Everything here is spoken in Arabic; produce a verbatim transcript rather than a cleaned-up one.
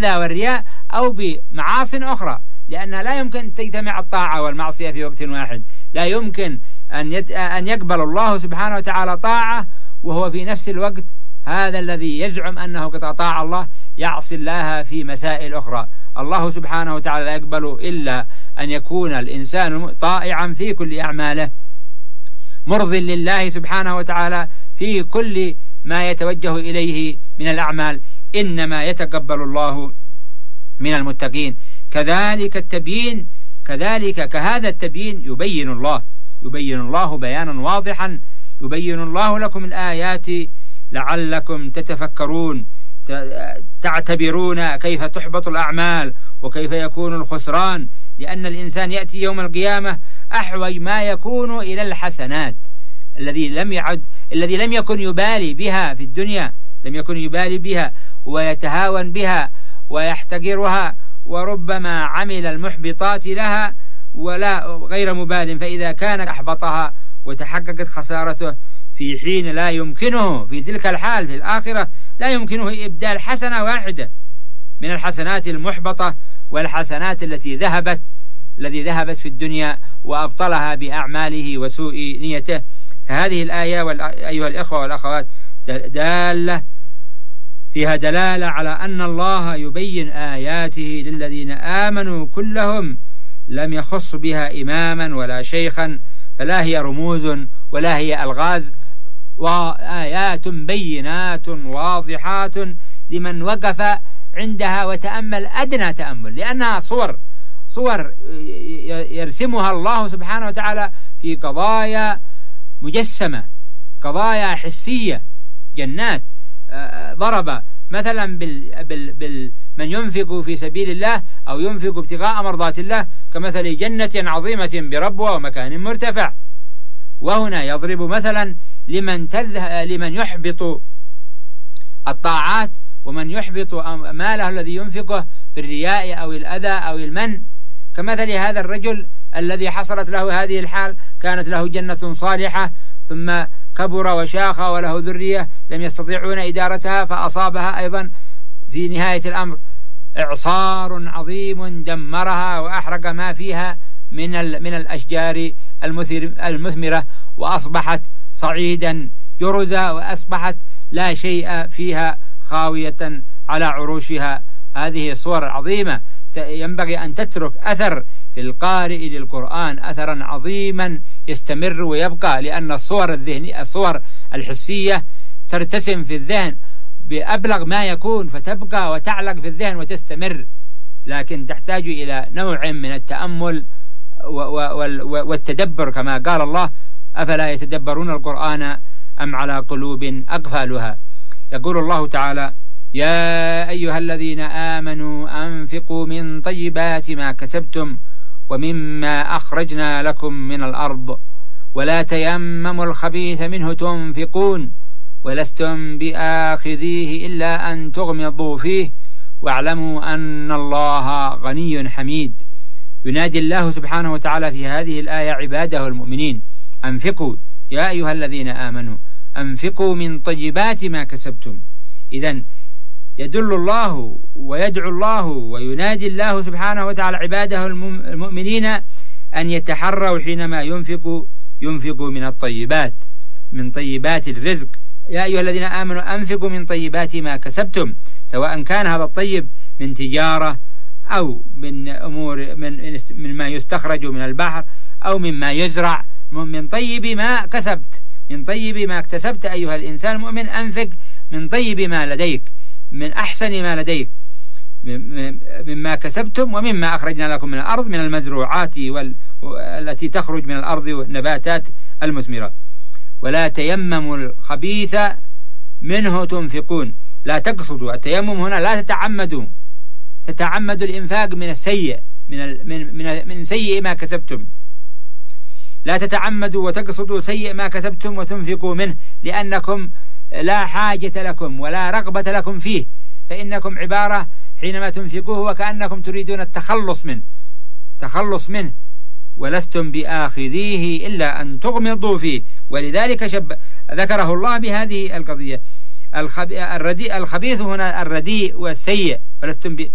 والرياء أو بمعاصٍ أخرى، لأنها لا يمكن أن تجتمع الطاعة والمعصية في وقت واحد. لا يمكن أن أن يقبل الله سبحانه وتعالى طاعة وهو في نفس الوقت هذا الذي يزعم أنه قد أطاع الله يعصي الله في مسائل أخرى. الله سبحانه وتعالى لا يقبل إلا أن يكون الإنسان طائعا في كل أعماله، مرضٍ لله سبحانه وتعالى في كل ما يتوجه إليه من الأعمال، إنما يتقبل الله من المتقين. كذلك التبيين، كذلك كهذا التبيين يبين الله يبين الله بيانا واضحا، يبين الله لكم الآيات لعلكم تتفكرون، تعتبرون كيف تحبط الأعمال وكيف يكون الخسران، لأن الإنسان يأتي يوم القيامة أحوج ما يكون إلى الحسنات الذي لم يعد الذي لم يكن يبالي بها في الدنيا، لم يكن يبالي بها ويتهاون بها ويحتقرها، وربما عمل المحبطات لها ولا غير مبال، فإذا كان أحبطها وتحققت خسارته في حين لا يمكنه في تلك الحال في الآخرة لا يمكنه إبدال حسنة واحدة من الحسنات المحبطة والحسنات التي ذهبت الذي ذهبت في الدنيا وأبطلها بأعماله وسوء نيته. هذه الآية أيها الإخوة والأخوات دالة فيها دلالة على أن الله يبين آياته للذين آمنوا كلهم، لم يخص بها إماما ولا شيخا، فلا هي رموز ولا هي ألغاز، وآيات بينات واضحات لمن وقف عندها وتأمل أدنى تأمل، لأنها صور صور يرسمها الله سبحانه وتعالى في قضايا مجسمة، قضايا حسية. جنات ضرب مثلا بال بال بال من ينفق في سبيل الله أو ينفق ابتغاء مرضات الله كمثل جنة عظيمة بربوة ومكان مرتفع. وهنا يضرب مثلا لمن لمن يحبط الطاعات ومن يحبط ماله الذي ينفقه بالرياء أو الأذى أو المن، كمثل هذا الرجل الذي حصلت له هذه الحال، كانت له جنة صالحة ثم كبر وشاخ وله ذرية لم يستطيعون إدارتها، فأصابها أيضا في نهاية الأمر إعصار عظيم دمرها وأحرق ما فيها من من الأشجار المثمرة، وأصبحت صعيدا جرزا، وأصبحت لا شيء فيها خاوية على عروشها. هذه صور عظيمة ينبغي أن تترك أثر في القارئ للقرآن، أثرا عظيما يستمر ويبقى، لأن الصور الذهنية الصور الحسية ترتسم في الذهن بأبلغ ما يكون فتبقى وتعلق في الذهن وتستمر، لكن تحتاج إلى نوع من التأمل والتدبر، كما قال الله: أفلا يتدبرون القرآن أم على قلوب أقفالها. يقول الله تعالى: يا أيها الذين آمنوا أنفقوا من طيبات ما كسبتم ومما أخرجنا لكم من الأرض ولا تيمموا الخبيث منه تنفقون ولستم بآخذيه إلا أن تغمضوا فيه واعلموا أن الله غني حميد. ينادي الله سبحانه وتعالى في هذه الآية عباده المؤمنين: أنفقوا يا أيها الذين آمنوا، أنفقوا من طيبات ما كسبتم. إذن يدل الله ويدعو الله وينادي الله سبحانه وتعالى عباده المؤمنين أن يتحروا حينما ينفقوا ينفقوا من الطيبات، من طيبات الرزق. يا أيها الذين آمنوا أنفقوا من طيبات ما كسبتم، سواء كان هذا الطيب من تجارة أو من أمور من مما يستخرج من البحر أو مما يزرع، من طيب ما كسبت، من طيب ما اكتسبت أيها الإنسان المؤمن. أنفق من طيب ما لديك، من أحسن ما لديك مما كسبتم ومما أخرجنا لكم من الأرض من المزروعات والتي تخرج من الأرض والنباتات المثمرة. ولا تيمموا الخبيث منه تنفقون، لا تقصدوا التيمم هنا، لا تتعمدوا تتعمدوا الإنفاق من السيء من من من, من سيء ما كسبتم، لا تتعمدوا وتقصدوا سيء ما كسبتم وتنفقوا منه، لأنكم لا حاجة لكم ولا رغبة لكم فيه، فإنكم عبارة حينما تنفقوه وكأنكم تريدون التخلص منه تخلص منه ولستم بآخذيه إلا أن تغمضوا فيه. ولذلك شب ذكره الله بهذه القضية. الخبيث هنا الرديء والسيء، ولستم